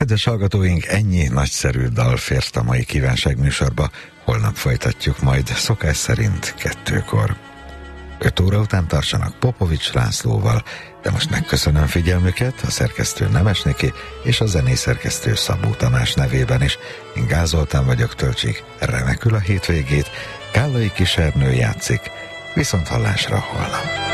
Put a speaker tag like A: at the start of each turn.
A: Kedves hallgatóink, ennyi nagyszerű dal fért a mai kívánság műsorba. Holnap folytatjuk majd szokás szerint 2-kor. 5 óra után tartsanak Popovics Lászlóval, de most megköszönöm figyelmüket a szerkesztő Nemes Niki és a zenészerkesztő Szabó Tamás nevében is. Én Gál Zoltán vagyok, töltsék remekül a hétvégét, Kállai Kis Ernő játszik, viszont hallásra holnap.